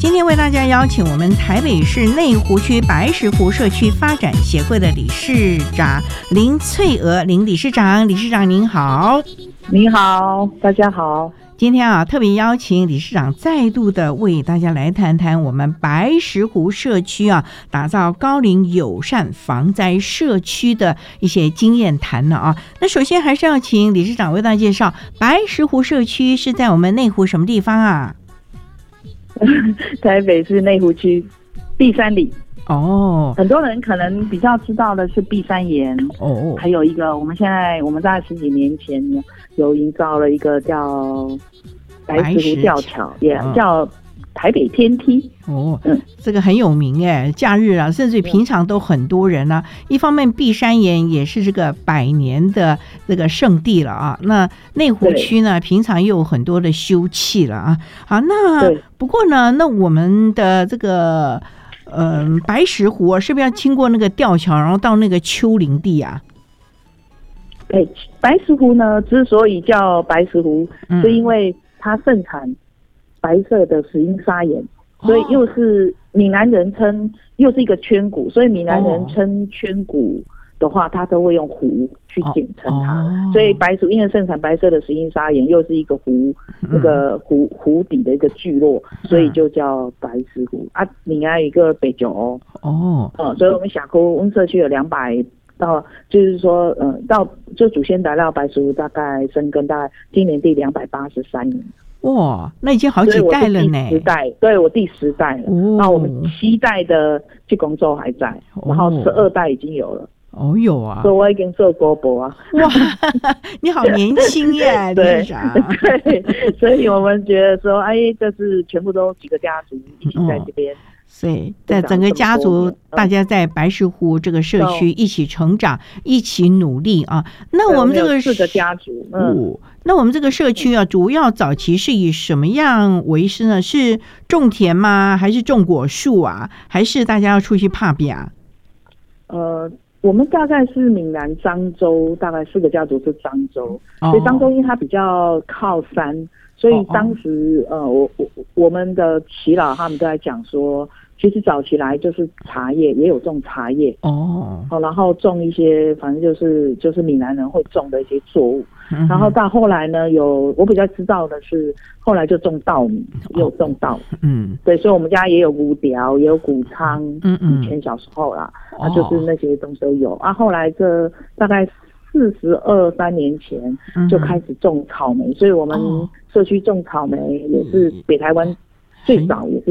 今天为大家邀请我们台北市内湖区白石湖社区发展协会的理事长林翠娥林理事长，理事长您好。 你好，大家好。 今天特别邀请理事长再度的为大家来谈谈我们白石湖社区打造高龄友善防灾社区的一些经验谈了那首先还是要请理事长为大家介绍白石湖社区是在我们内湖什么地方啊？ 台北市内湖区碧山里。 很多人可能比较知道的是碧山岩还有一个我们大概10几年前有营造了一个叫白石湖吊桥，也叫台北天梯。这个很有名假日甚至平常都很多人一方面碧山岩也是这个100年的这个圣地了那内湖区呢平常又有很多的休憩了好，那不过呢那我们的这个白石湖是不是要经过那个吊桥然后到那个丘陵地白石湖呢之所以叫白石湖是因为它盛产白色的石英砂岩所以又是闽南人称又是一个圈谷，所以闽南人称圈谷的话他都会用湖去简称它所以白石因为盛产白色的石英砂岩又是一个湖那个湖底的一个聚落所以就叫白石湖另外一个北九所以我们社区我们社区有200到就是说到就祖先来到白石湖大概生根大概今年第283年哇，那已经好几代了呢。对，我第10代了那我们7代的去工作还在然后12代已经有了有所以我已经做国博哇你好年轻耶对，所以我们觉得说这是全部都几个家族一起在这边所以在整个家族大家在白石湖这个社区一起成长一起努力那我们这个4个家族那我们这个社区主要早期是以什么样为生呢？是种田吗？还是种果树还是大家要出去踏冰我们大概是闽南漳州大概4个家族是漳州所以漳州因为它比较靠山所以当时我们的耆老他们都在讲说其实早起来就是茶叶也有种茶叶然后种一些反正就是闽南人会种的一些作物然后到后来呢我比较知道的是后来就种稻米也有种稻对所以我们家也有谷苗也有谷仓以前小时候啦就是那些东西都有后来这大概42、3年前就开始种草莓所以我们社区种草莓也是北台湾最早也是